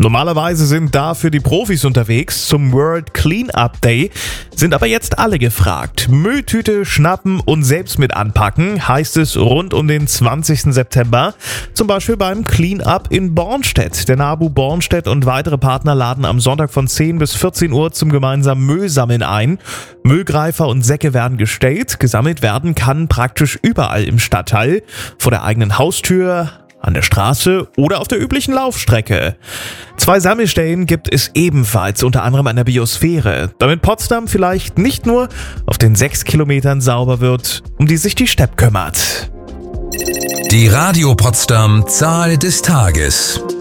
Normalerweise sind dafür die Profis unterwegs zum World Cleanup Day, sind aber jetzt alle gefragt. Mülltüte schnappen und selbst mit anpacken, heißt es rund um den 20. September. Zum Beispiel beim Cleanup in Bornstedt. Der NABU Bornstedt und weitere Partner laden am Sonntag von 10 bis 14 Uhr zum gemeinsamen Müllsammeln ein. Müllgreifer und Säcke werden gestellt. Gesammelt werden kann praktisch überall im Stadtteil, vor der eigenen Haustür, an der Straße oder auf der üblichen Laufstrecke. 2 Sammelstellen gibt es ebenfalls, unter anderem an der Biosphäre, damit Potsdam vielleicht nicht nur auf den 6 Kilometern sauber wird, um die sich die Stepp kümmert. Die Radio Potsdam Zahl des Tages.